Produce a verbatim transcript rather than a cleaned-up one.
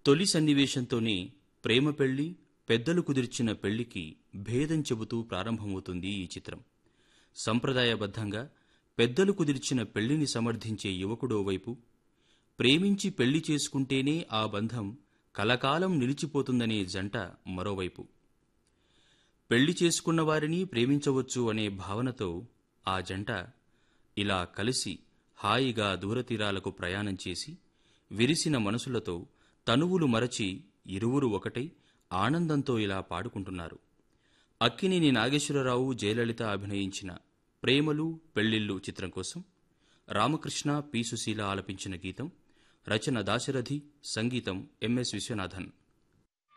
తొలి సన్నివేశంతోనే ప్రేమ పెళ్లి, పెద్దలు కుదిర్చిన పెళ్లికి భేదం చెబుతూ ప్రారంభమవుతుంది ఈ చిత్రం. సంప్రదాయబద్ధంగా పెద్దలు కుదిర్చిన పెళ్లిని సమర్థించే యువకుడో వైపు, ప్రేమించి పెళ్లి చేసుకుంటేనే ఆ బంధం కలకాలం నిలిచిపోతుందనే జంట మరోవైపు. పెళ్లి చేసుకున్న వారిని ప్రేమించవచ్చు అనే భావనతో ఆ జంట ఇలా కలిసి హాయిగా దూరతీరాలకు ప్రయాణం చేసి, విరిసిన మనసులతో తనువులు మరచి ఇరువురు ఒకటై ఆనందంతో ఇలా పాడుకుంటున్నారు. అక్కినేని నాగేశ్వరరావు, జయలలిత అభినయించిన ప్రేమలు పెళ్లిళ్ళు చిత్రం కోసం రామకృష్ణ, పి సుశీల ఆలపించిన గీతం. రచన దాశరథి, సంగీతం ఎంఎస్ విశ్వనాథన్.